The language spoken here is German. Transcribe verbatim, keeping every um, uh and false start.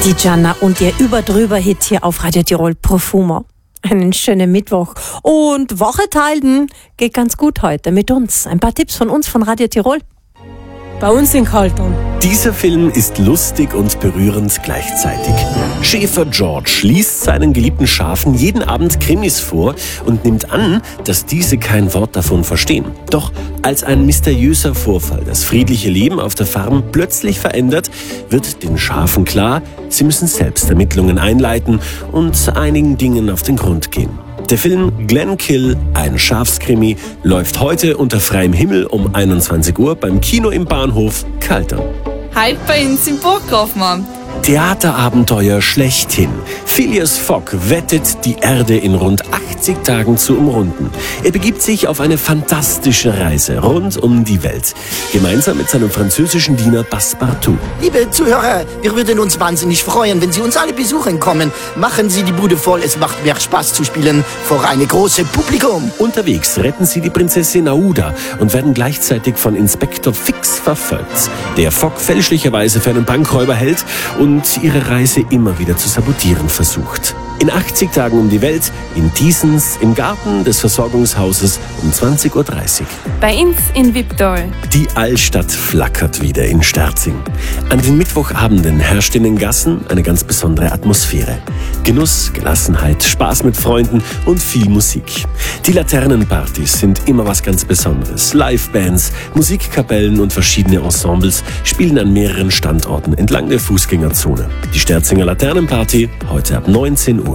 Die Gianna und ihr Überdrüber-Hit hier auf Radio Tirol, Profumo. Einen schönen Mittwoch. Und Woche teilen geht ganz gut heute mit uns. Ein paar Tipps von uns von Radio Tirol. Bei uns in Kaltern. Dieser Film ist lustig und berührend gleichzeitig. Schäfer George liest seinen geliebten Schafen jeden Abend Krimis vor und nimmt an, dass diese kein Wort davon verstehen. Doch als ein mysteriöser Vorfall das friedliche Leben auf der Farm plötzlich verändert, wird den Schafen klar, sie müssen selbst Ermittlungen einleiten und einigen Dingen auf den Grund gehen. Der Film Glenkill, ein Schafskrimi, läuft heute unter freiem Himmel um einundzwanzig Uhr beim Kino im Bahnhof Kaltern. Heute bei uns im Burgkaufmann. Theaterabenteuer schlechthin. Phileas Fogg wettet, die Erde in rund achtzig Tagen zu umrunden. Er begibt sich auf eine fantastische Reise rund um die Welt. Gemeinsam mit seinem französischen Diener Passepartout. Liebe Zuhörer, wir würden uns wahnsinnig freuen, wenn Sie uns alle besuchen kommen. Machen Sie die Bude voll, es macht mehr Spaß zu spielen vor einem großen Publikum. Unterwegs retten sie die Prinzessin Aouda und werden gleichzeitig von Inspektor Fix verfolgt, der Fogg fälschlicherweise für einen Bankräuber hält und ihre Reise immer wieder zu sabotieren versucht. In achtzig Tagen um die Welt, in Diesens, im Garten des Versorgungshauses um zwanzig Uhr dreißig. Bei uns in Vipdol. Die Altstadt flackert wieder in Sterzing. An den Mittwochabenden herrscht in den Gassen eine ganz besondere Atmosphäre. Genuss, Gelassenheit, Spaß mit Freunden und viel Musik. Die Laternenpartys sind immer was ganz Besonderes. Livebands, Musikkapellen und verschiedene Ensembles spielen an mehreren Standorten entlang der Fußgängerzone. Die Sterzinger Laternenparty heute ab neunzehn Uhr